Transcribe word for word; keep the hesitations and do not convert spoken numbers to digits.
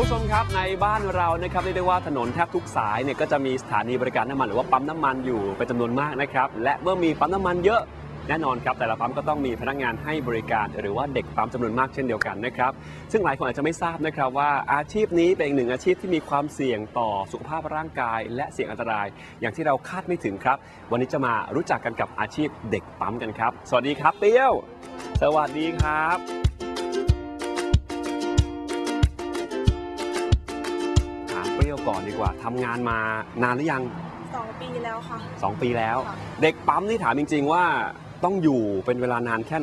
ผู้ชมครับในบ้านเรานะครับเรียกได้ว่าถนนแทบทุกสายเนี่ยก็จะมีสถานีบริการน้ำมันหรือว่าปั๊มน้ำมันอยู่เป็นจำนวนมากนะครับและเมื่อมีปั๊มน้ำมันเยอะแน่นอนครับแต่ละปั๊มก็ต้องมีพนักงานให้บริการหรือว่าเด็กปั๊มจำนวนมากเช่นเดียวกันนะครับซึ่งหลายคนอาจจะไม่ทราบนะครับว่าอาชีพนี้เป็นอีกหนึ่งอาชีพที่มีความเสี่ยงต่อสุขภาพร่างกายและเสี่ยงอันตรายอย่างที่เราคาดไม่ถึงครับวันนี้จะมารู้จักกันกับอาชีพเด็กปั๊มกันครับสวัสดีครับเปรี้ยวสวัสดีครับเปรี้ยวก่อนดีกว่าทำงานมานานหรือยังสองปีแล้วค่ะสองปีแล้วค่ะเด็กปั๊มนี่ถามจริงๆว่าต้องอยู่เป็นเวลานานแค่ไหน